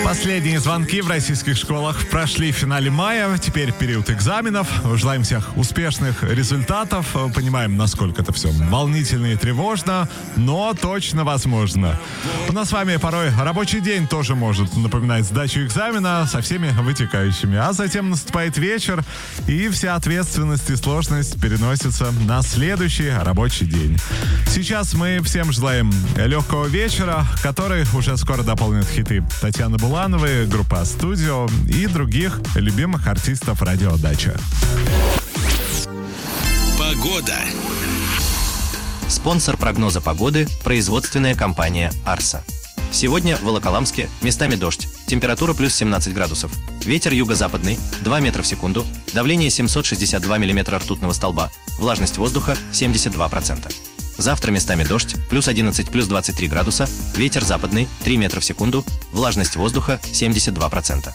Последние звонки в российских школах прошли в финале мая. Теперь период экзаменов. Желаем всех успешных результатов. Понимаем, насколько это все волнительно и тревожно, но точно возможно. У нас с вами порой рабочий день тоже может напоминать сдачу экзамена со всеми вытекающими. А затем наступает вечер, и вся ответственность и сложность переносится на следующий рабочий день. Сейчас мы всем желаем легкого вечера, который уже скоро дополнит хиты Татьяны Булановой, группа «Студио» и других любимых артистов «Радио Дача». Погода. Спонсор прогноза погоды – производственная компания «Арса». Сегодня в Волоколамске местами дождь. Температура плюс 17 градусов. Ветер юго-западный 2 метра в секунду. Давление 762 миллиметра ртутного столба. Влажность воздуха 72%. Завтра местами дождь, плюс 11, плюс 23 градуса. Ветер западный 3 метра в секунду. Влажность воздуха 72%.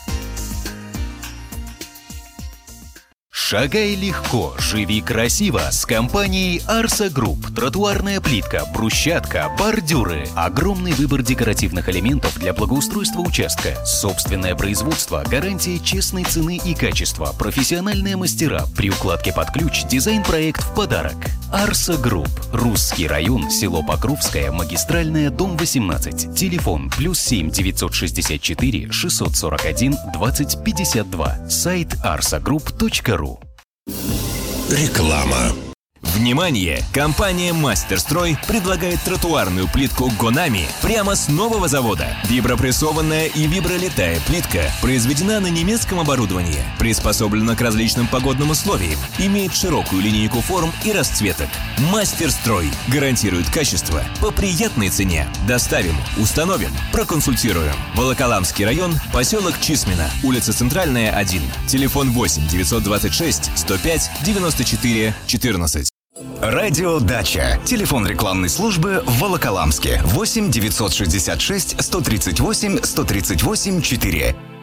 Шагай легко, живи красиво с компанией Арса Групп. Тротуарная плитка, брусчатка, бордюры. Огромный выбор декоративных элементов для благоустройства участка. Собственное производство, гарантия честной цены и качества. Профессиональные мастера. При укладке под ключ дизайн-проект в подарок. Арса Групп. Русский район, село Покровское, магистральная, дом 18. Телефон +7 964 641 20 52. Сайт arsagroup.ru. Реклама. Внимание! Компания «Мастерстрой» предлагает тротуарную плитку «Гонами» прямо с нового завода. Вибропрессованная и вибролитая плитка произведена на немецком оборудовании, приспособлена к различным погодным условиям, имеет широкую линейку форм и расцветок. «Мастерстрой» гарантирует качество по приятной цене. Доставим, установим, проконсультируем. Волоколамский район, поселок Чисмино, улица Центральная, 1. Телефон 8 926 105 94 14. Радио Дача. Телефон рекламной службы в Волоколамске. 8 966 138 138 4.